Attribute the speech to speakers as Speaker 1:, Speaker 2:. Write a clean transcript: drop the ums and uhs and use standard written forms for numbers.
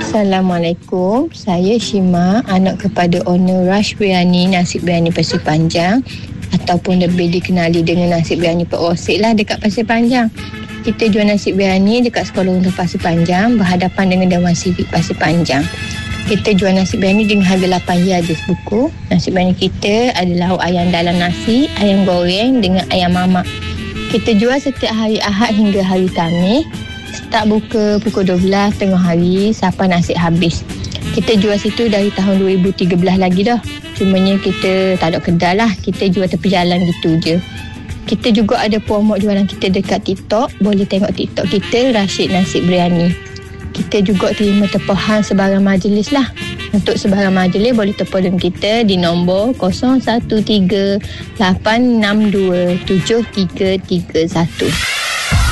Speaker 1: Assalamualaikum. Saya Shima, anak kepada owner Rush Biryani, nasi biryani Pasir Panjang, ataupun lebih dikenali dengan nasi biryani Pak Rosik lah dekat Pasir Panjang. Kita jual nasi biryani dekat Sekolah Rendah Pasir Panjang, berhadapan dengan Dewan Sivik Pasir Panjang. Kita jual nasi biryani dengan harga RM8 je sebuku. Nasi biryani kita ada lauk ayam dalam nasi, ayam goreng dengan ayam mamak. Kita jual setiap hari Ahad hingga hari Khamis. Start buka pukul 12 tengah hari sampai nasi habis. Kita jual situ dari tahun 2013 lagi dah. Cumanya kita tak ada kedai lah. Kita jual tepi jalan gitu je. Kita juga ada promote jualan kita dekat TikTok. Boleh tengok TikTok kita, Rashid Nasi Biryani. Kita juga terima tempahan sebarang majlis lah. Untuk sebarang majlis boleh telefon kita di nombor 0138627331.